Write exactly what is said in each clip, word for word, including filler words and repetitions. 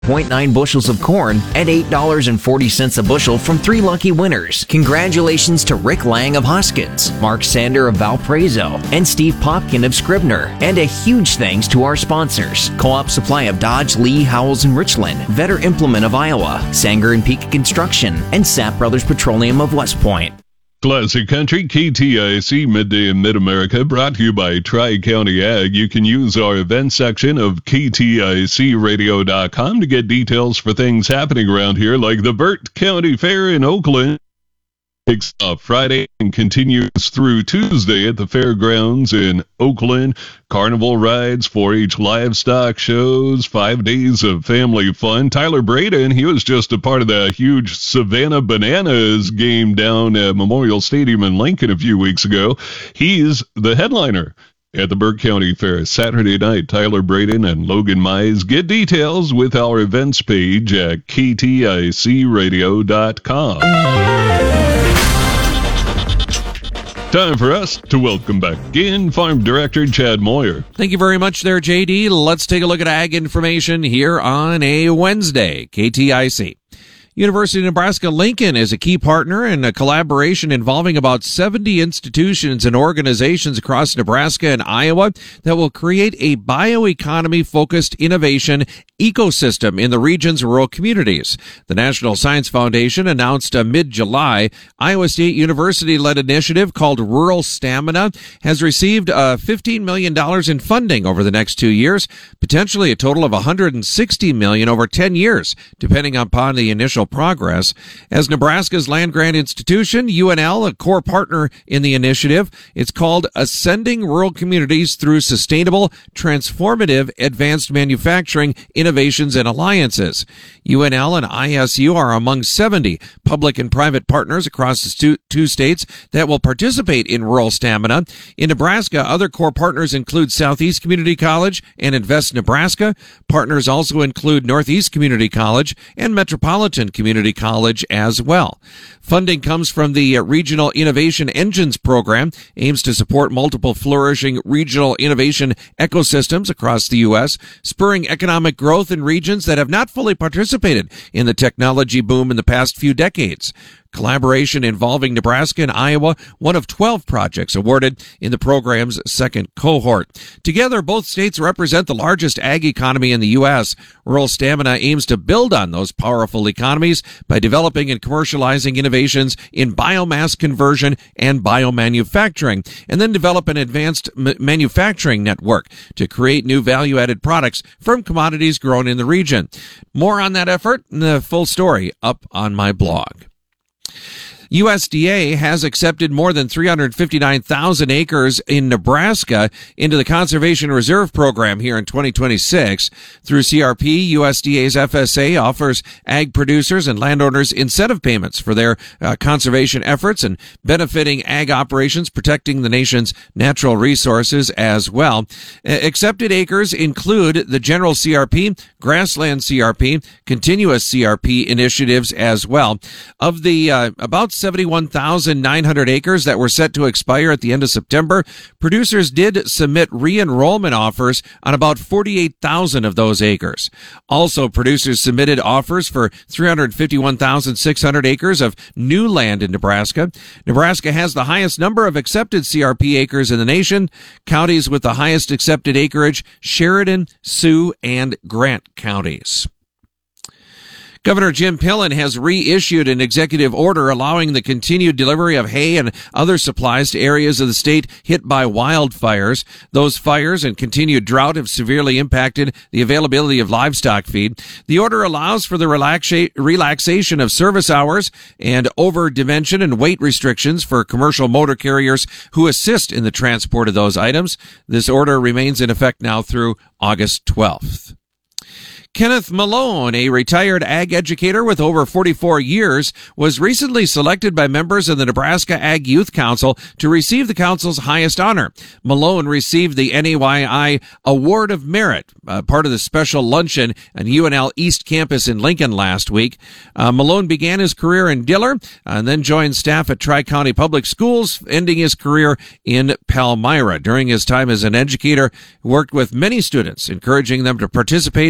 point nine bushels of corn at eight dollars and forty cents a bushel from three lucky winners. Congratulations to Rick Lang of Hoskins, Mark Sander of Valparaiso, and Steve Popkin of Scribner. And a huge thanks to our sponsors: Co-op Supply of Dodge, Lee, Howells, and Richland, Vetter Implement of Iowa, Sanger and Peak Construction, and Sapp Brothers Petroleum of West Point. Classic Country, K T I C Midday in Mid-America, brought to you by Tri-County Ag. You can use our event section of K T I C radio dot com to get details for things happening around here, like the Burt County Fair in Oakland. Kicks off Friday and continues through Tuesday at the fairgrounds in Oakland. Carnival rides, four H livestock shows, five days of family fun. Tyler Braden, he was just a part of the huge Savannah Bananas game down at Memorial Stadium in Lincoln a few weeks ago. He's the headliner at the Burt County Fair Saturday night. Tyler Braden and Logan Mize. Get details with our events page at K T I C radio dot com. Time for us to welcome back again Farm Director Chad Moyer. Thank you very much there, J D. Let's take a look at ag information here on a Wednesday. K T I C. University of Nebraska-Lincoln is a key partner in a collaboration involving about seventy institutions and organizations across Nebraska and Iowa that will create a bioeconomy-focused innovation ecosystem in the region's rural communities. The National Science Foundation announced uh, mid-July Iowa State University-led initiative called Rural Stamina has received uh, fifteen million dollars in funding over the next two years, potentially a total of one hundred sixty million dollars over ten years, depending upon the initial progress. As Nebraska's land-grant institution, U N L, a core partner in the initiative, it's called Ascending Rural Communities Through Sustainable, Transformative, Advanced Manufacturing, Innovations, and Alliances. U N L and I S U are among seventy public and private partners across the stu- two states that will participate in Rural Stamina. In Nebraska, other core partners include Southeast Community College and Invest Nebraska. Partners also include Northeast Community College and Metropolitan Community College as well. Funding comes from the Regional Innovation Engines program, aims to support multiple flourishing regional innovation ecosystems across the U S, spurring economic growth in regions that have not fully participated in the technology boom in the past few decades. Collaboration involving Nebraska and Iowa, one of twelve projects awarded in the program's second cohort. Together, both states represent the largest ag economy in the U S. Rural Stamina aims to build on those powerful economies by developing and commercializing innovations in biomass conversion and biomanufacturing, and then develop an advanced m- manufacturing network to create new value-added products from commodities grown in the region. More on that effort and the full story up on my blog. U S D A has accepted more than three hundred fifty-nine thousand acres in Nebraska into the Conservation Reserve Program here in twenty twenty-six. Through C R P, U S D A's F S A offers ag producers and landowners incentive payments for their uh, conservation efforts and benefiting ag operations, protecting the nation's natural resources as well. Uh, accepted acres include the General C R P, Grassland C R P, Continuous C R P initiatives as well. Of the uh, about seventy-one thousand nine hundred acres that were set to expire at the end of September, producers did submit re-enrollment offers on about forty-eight thousand of those acres. Also, producers submitted offers for three hundred fifty-one thousand six hundred acres of new land in Nebraska. Nebraska has the highest number of accepted C R P acres in the nation. Counties with the highest accepted acreage: Sheridan, Sioux, and Grant counties. Governor Jim Pillen has reissued an executive order allowing the continued delivery of hay and other supplies to areas of the state hit by wildfires. Those fires and continued drought have severely impacted the availability of livestock feed. The order allows for the relaxa- relaxation of service hours and over-dimension and weight restrictions for commercial motor carriers who assist in the transport of those items. This order remains in effect now through August twelfth. Kenneth Malone, a retired ag educator with over forty-four years, was recently selected by members of the Nebraska Ag Youth Council to receive the council's highest honor. Malone received the N A Y I Award of Merit, uh, part of the special luncheon at U N L East Campus in Lincoln last week. Uh, Malone began his career in Diller and then joined staff at Tri-County Public Schools, ending his career in Palmyra. During his time as an educator, he worked with many students, encouraging them to participate in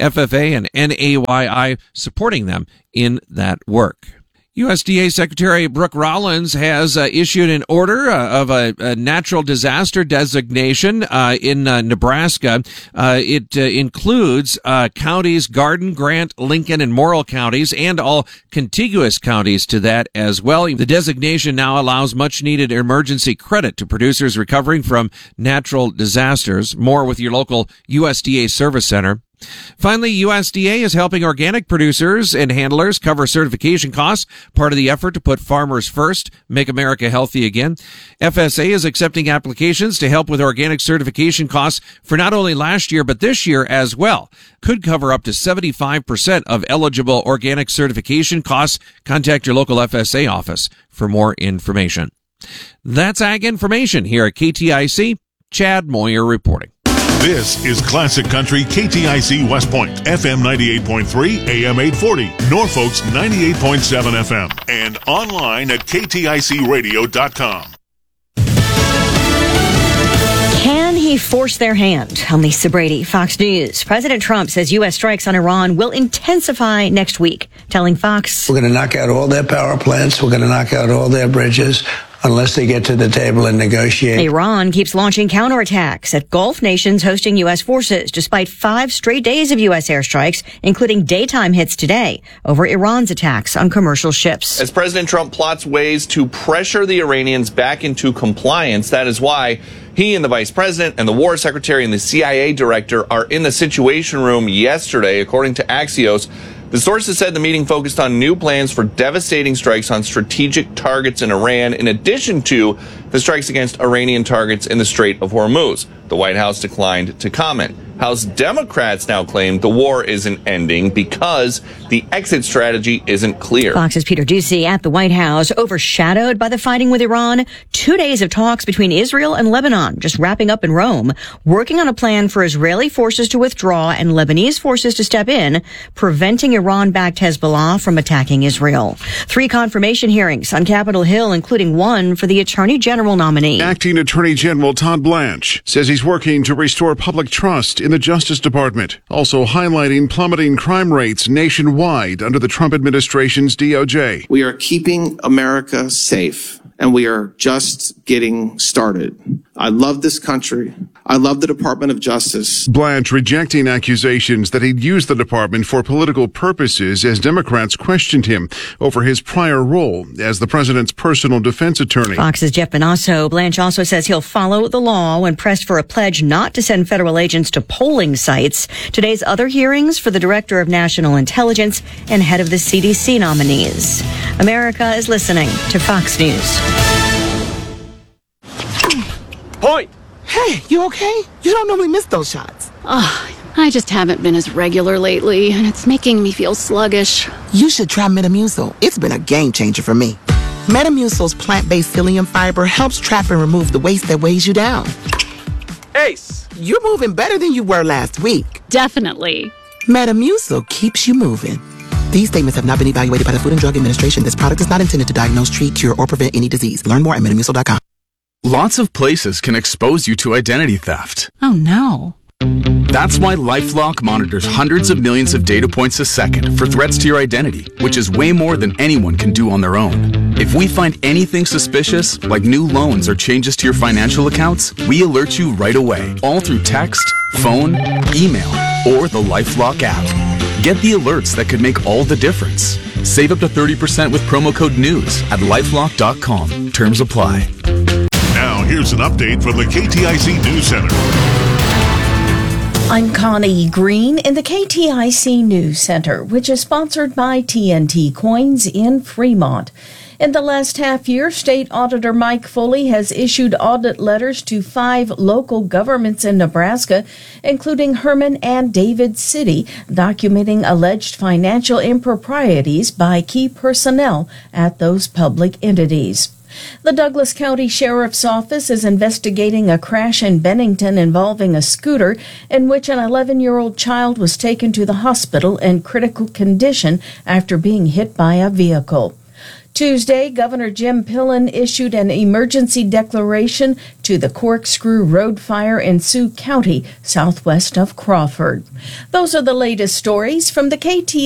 F F A and N A Y I supporting them in that work. U S D A Secretary Brooke Rollins has uh, issued an order uh, of a, a natural disaster designation uh, in uh, Nebraska. Uh, it uh, includes uh, counties Garden, Grant, Lincoln, and Morrill counties, and all contiguous counties to that as well. The designation now allows much-needed emergency credit to producers recovering from natural disasters. More with your local U S D A Service Center. Finally, U S D A is helping organic producers and handlers cover certification costs, part of the effort to put farmers first, make America healthy again. F S A is accepting applications to help with organic certification costs for not only last year, but this year as well. Could cover up to seventy-five percent of eligible organic certification costs. Contact your local F S A office for more information. That's Ag Information here at K T I C. Chad Moyer reporting. This is Classic Country K T I C West Point, F M ninety-eight point three, A M eight forty, Norfolk's ninety-eight point seven F M, and online at K T I C radio dot com. Can he force their hand? I'm Lisa Brady, Fox News. President Trump says U S strikes on Iran will intensify next week, telling Fox, "We're going to knock out all their power plants. We're going to knock out all their bridges unless they get to the table and negotiate." Iran keeps launching counterattacks at Gulf nations hosting U S forces, despite five straight days of U S airstrikes, including daytime hits today over Iran's attacks on commercial ships. As President Trump plots ways to pressure the Iranians back into compliance, that is why he and the vice president and the war secretary and the C I A director are in the Situation Room yesterday, according to Axios. The sources said the meeting focused on new plans for devastating strikes on strategic targets in Iran, in addition to the strikes against Iranian targets in the Strait of Hormuz. The White House declined to comment. House Democrats now claim the war isn't ending because the exit strategy isn't clear. Fox's Peter Doocy at the White House, overshadowed by the fighting with Iran. Two days of talks between Israel and Lebanon just wrapping up in Rome, working on a plan for Israeli forces to withdraw and Lebanese forces to step in, preventing Iran-backed Hezbollah from attacking Israel. Three confirmation hearings on Capitol Hill, including one for the Attorney General nominee. Acting Attorney General Todd Blanche says he's working to restore public trust in the Justice Department, also highlighting plummeting crime rates nationwide under the Trump administration's D O J. We are keeping America safe, and we are just getting started. I love this country. I love the Department of Justice. Blanche rejecting accusations that he'd used the department for political purposes as Democrats questioned him over his prior role as the president's personal defense attorney. Fox's Jeff Benasso. Blanche also says he'll follow the law when pressed for a pledge not to send federal agents to polling sites. Today's other hearings for the Director of National Intelligence and head of the C D C nominees. America is listening to Fox News. Point! Hey, you okay? You don't normally miss those shots. Oh, I just haven't been as regular lately, and it's making me feel sluggish. You should try Metamucil. It's been a game changer for me. Metamucil's plant-based psyllium fiber helps trap and remove the waste that weighs you down. Ace, you're moving better than you were last week. Definitely. Metamucil keeps you moving. These statements have not been evaluated by the Food and Drug Administration. This product is not intended to diagnose, treat, cure, or prevent any disease. Learn more at metamucil dot com. Lots of places can expose you to identity theft. Oh, no. That's why LifeLock monitors hundreds of millions of data points a second for threats to your identity, which is way more than anyone can do on their own. If we find anything suspicious, like new loans or changes to your financial accounts, we alert you right away, all through text, phone, email, or the LifeLock app. Get the alerts that could make all the difference. Save up to thirty percent with promo code NEWS at lifelock dot com. Terms apply. Now, here's an update from the K T I C News Center. I'm Connie Green in the K T I C News Center, which is sponsored by T N T Coins in Fremont. In the last half year, State Auditor Mike Foley has issued audit letters to five local governments in Nebraska, including Herman and David City, documenting alleged financial improprieties by key personnel at those public entities. The Douglas County Sheriff's Office is investigating a crash in Bennington involving a scooter in which an eleven-year-old child was taken to the hospital in critical condition after being hit by a vehicle. Tuesday, Governor Jim Pillen issued an emergency declaration to the Corkscrew Road fire in Sioux County, southwest of Crawford. Those are the latest stories from the K T